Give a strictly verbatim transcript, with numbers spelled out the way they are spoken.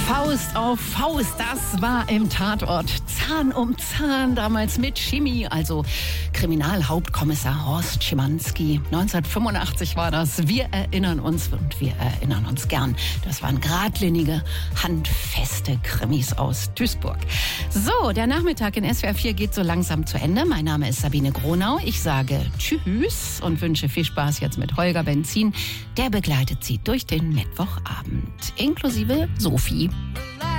Faust auf Faust, das war im Tatort Zahn um Zahn, damals mit Chemie, also Kriminalhauptkommissar Horst Schimanski. neunzehnhundertfünfundachtzig war das. Wir erinnern uns und wir erinnern uns gern. Das waren geradlinige, handfeste Krimis aus Duisburg. So, der Nachmittag in S W R vier geht so langsam zu Ende. Mein Name ist Sabine Gronau. Ich sage Tschüss und wünsche viel Spaß jetzt mit Holger Benzin. Der begleitet Sie durch den Mittwochabend, inklusive Sophie.